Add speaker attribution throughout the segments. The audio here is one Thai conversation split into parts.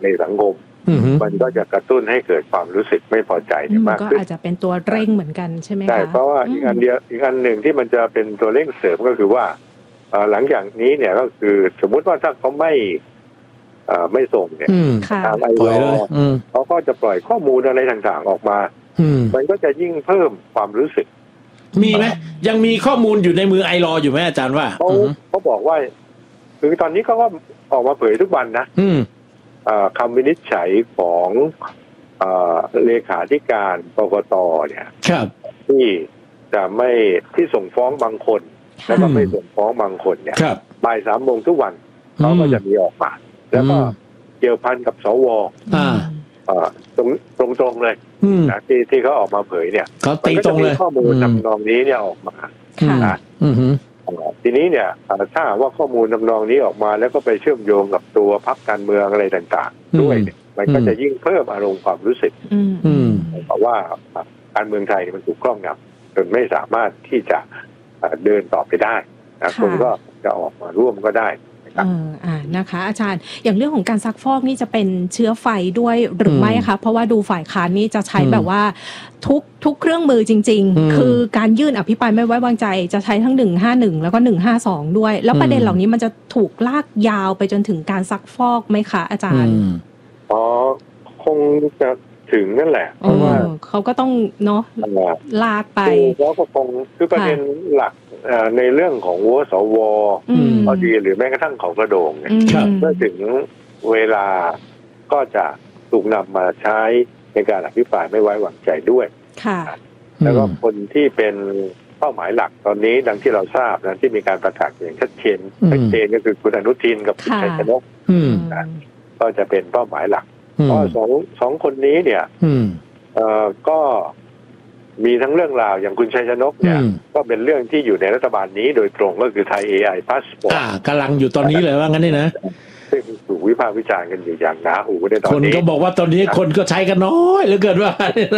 Speaker 1: ในสังคมมันก็จะกระตุ้นให้เกิดความรู้สึกไม่พอใจมากขึ้น
Speaker 2: ก็อาจจะเป็นตัวเร่งเหมือนกันใช่ไหมคะ
Speaker 1: ใช่เพราะว่าอีกอันหนึ่งที่มันจะเป็นตัวเร่งเสริมก็คือว่าหลังจากนี้เนี่ยก็คือสมมุติว่าถ้าเขาไม่ส่งเนี่ยทางไอรอเขาก็จะปล่อยข้อมูลอะไรต่างๆออกมามันก็จะยิ่งเพิ่มความรู้สึก
Speaker 3: มีไหมยังมีข้อมูลอยู่ในมือไอรออยู่ไหมอาจารย์ว่า
Speaker 1: เขาบอกว่าคือตอนนี้เขาก็ออกมาเผยทุกวันนะคำวินิจฉัยของเลขาธิการกกต.เนี่ยที่จะไม่ที่ส่งฟ้องบางคนแล้วก็ไม่ส่งฟ้องบางคนเนี่ยบ่าย 3 โมงทุกวันเขาก็จะมีออกมาแล้วก็เกี่ยวพันกับสวตรงเลยนะที่เขาออกมาเผยเนี่ย
Speaker 3: เขาตีตรงเลย
Speaker 1: ข้อมูลทำนองนี้เนี่ยออกมาทีนี้เนี่ยถ้าว่าข้อมูลทำนองนี้ออกมาแล้วก็ไปเชื่อมโยงกับตัวพรรคการเมืองอะไรต่างๆด้วยเนี่ยมันก็จะยิ่งเพิ่มอารมณ์ความรู้สึกเพราะว่าการเมืองไทยมันถูกครอบงำจนไม่สามารถที่จะเดินต่อไปได้นะคนก็จะออกมาร่วมก็ได้
Speaker 2: นะคะอาจารย์อย่างเรื่องของการซักฟอกนี่จะเป็นเชื้อไฟด้วยหรือไม่คะเพราะว่าดูฝ่ายค้านนี่จะใช้แบบว่าทุกเครื่องมือจริงๆคือการยื่นอภิปรายไม่ไว้วางใจจะใช้ทั้ง151แล้วก็152ด้วยแล้วประเด็นเหล่านี้มันจะถูกลากยาวไปจนถึงการซักฟอกไหมคะอาจารย์
Speaker 1: คงจะถึงนั่นแหละเพราะว่า
Speaker 2: เขาก็ต้องเนาะลากไป
Speaker 1: แล้วก็คงคือประเด็นหลักในเรื่องของวัวสวพอดีหรือแม้กระทั่งของกระโดงเนี่ยเมื่อถึงเวลาก็จะถูกนำมาใช้ในการอภิปรายไม่ไว้วางใจด้วยแล้วก็คนที่เป็นเป้าหมายหลักตอนนี้ดังที่เราทราบนะที่มีการประกาศอย่างชัดเจนก็คือคุณอนุทินกับคุณชัยชนกก็จะเป็นเป้าหมายหลักเพราะสองคนนี้เนี่ยก็มีทั้งเรื่องราวอย่างคุณชัยชนกเนี่ยก็เป็นเรื่องที่อยู่ในรัฐบาลนี้โดยตรงก็คือไทย AI Passport
Speaker 3: กำลังอยู่ตอนนี้เลยว่างั้นนี่นะ
Speaker 1: ซึ่งถูกวิพากษ์วิจารณ์กันอยู่อย่างหนาหูในตอนนี้
Speaker 3: คนก็บอกว่าตอนนี้คนก็ใช้กันน้อยเหลือเกินว่า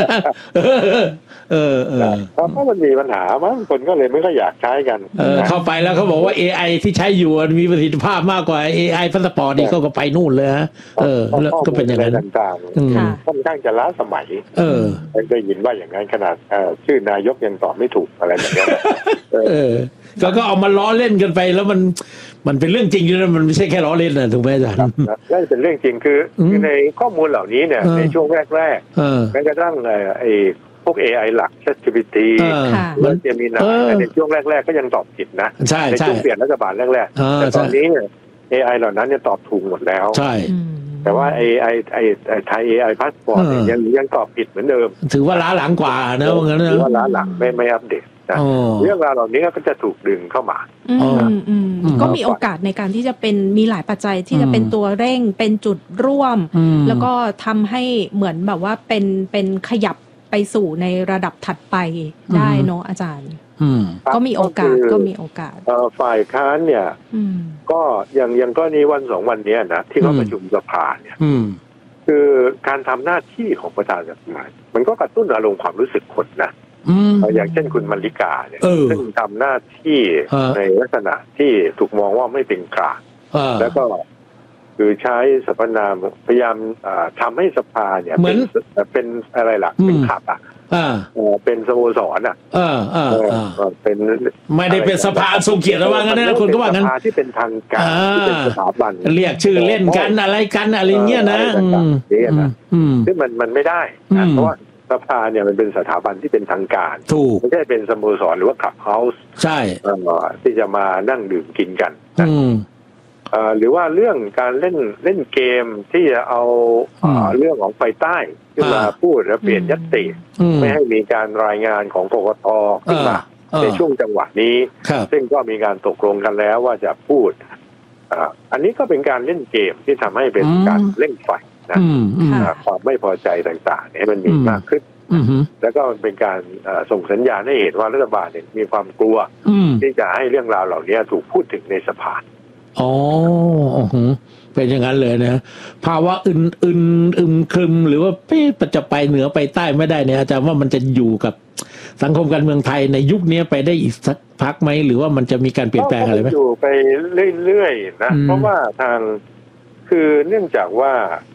Speaker 1: เพราะมันมีปัญหามั้งคนก็เลยไม่ค่อยอยากใช้กัน
Speaker 3: เข้าไปแล้วเขาบอกว่า AI ที่ใช้อยู่มีประสิทธิภาพมากกว่า AI พาสปอร์ตนี่ก็ไปนู่นเลยฮะก็เป็นอย่างนั้น
Speaker 1: ต่างๆค่อนข้างจะล้าสมัยได้ยินว่าอย่างนั้นขนาดชื่อนายกยังตอบไม่ถูกอะไรแบบนี้
Speaker 3: ก็เอามาล้อเล่นกันไปแล้วมันเป็นเรื่องจริงอยู่นะมันไม่ใช่แค่ล้อเล่นนะถูกไหมอาจารย์
Speaker 1: นั่นเป็นเรื่องจริงคือในข้อมูลเหล่านี้เนี่ยในช่วงแรกๆแม้กระทั่งไอ้พวก AI หลัก ChatGPT แล้วจะมีในช่วงแรกๆก็ยังตอบผิดนะในช่วงเปลี่ยนรัฐบาลแรกๆแต่ตอนนี้ AI เหล่านั้นเนี่ยตอบถูกหมดแล้ว
Speaker 3: ใช่
Speaker 1: แต่ว่าไอ้ไทย AI Passport ยังตอบผิดเหมือนเดิม
Speaker 3: ถือว่าล้าหลังกว่านะว่างั้นนะ
Speaker 1: ถือว่าล้าหลังไม่อัปเดตเรื่องราวเหล่านี้ก็จะถูกดึงเข้ามา
Speaker 2: ก็มีโอกาสในการที่จะเป็นมีหลายปัจจัยที่จะเป็นตัวเร่งเป็นจุดร่วมแล้วก็ทำให้เหมือนแบบว่าเป็นขยับไปสู่ในระดับถัดไปได้เนาะอาจารย์ก็มีโอกาส
Speaker 1: ฝ่ายค้านเนี่ยก็อย่างก็นี้วัน2 วันนี้นะที่เขาประชุมสภาเนี่ยคือการทำหน้าที่ของประธานสภามันก็กระตุ้นอารมณ์ความรู้สึกคนนะอย่างเช่นคุณมลลิกาเนี่ยซึ่งทำหน้าที่ในลักษณะที่ถูกมองว่าไม่เป็นกลางแล้วก็คือใช้สรรพนามพยายามทำให้สภาเนี่ยเป็นอะไรล่ะเป็นขับเป็นสโมสรเป็น
Speaker 3: ไม่ได้เป็นสภาทรงเกียรติว่างั้นนะคนก็ว่างั้น
Speaker 1: สภาที่เป็นทางการที่เป็นสถาบัน
Speaker 3: เรียกชื่อเล่นกันอะไรกันอะไรเงี้ยนะ
Speaker 1: ซึ่งมันไม่ได้เพราะว่าสภาเนี่ยมันเป็นสถาบันที่เป็นทางการไม่ใช่เป็นสโมสรหรือว่าคลับเฮาส์
Speaker 3: ใช่
Speaker 1: ที่จะมานั่งดื่มกินกันหรือว่าเรื่องการเล่นเกมที่จะเอาเรื่องของไฟใต้ขึ้นมาพูดแล้วเปลี่ยนญัตติไม่ให้มีการรายงานของกกต.ขึ้นมาในช่วงจังหวะนี้ซึ่งก็มีการตกลงกันแล้วว่าจะพูดอันนี้ก็เป็นการเล่นเกมที่ทำให้เป็นการเล่นไฟนะความไม่พอใจต่างๆเนี่ยมันมีมากขึ้นแล้วก็เป็นการส่งสัญญาณให้เห็นว่ารัฐบาลเนี่ยมีความกลัวที่จะให้เรื่องราวเหล่านี้ถูกพูดถึงในสภา
Speaker 3: เป็นอย่างนั้นเลยนะภาวะครึมหรือว่าจะไปเหนือไปใต้ไม่ได้เนี่ยอาจารย์ว่ามันจะอยู่กับสังคมการเมืองไทยในยุคนี้ไปได้อีกสักพักไหมหรือว่ามันจะมีการเปลี่ยนแปลงอะไรไหม
Speaker 1: อยู่ไปเรื่อยๆนะเพราะว่าคือเนื่องจากว่า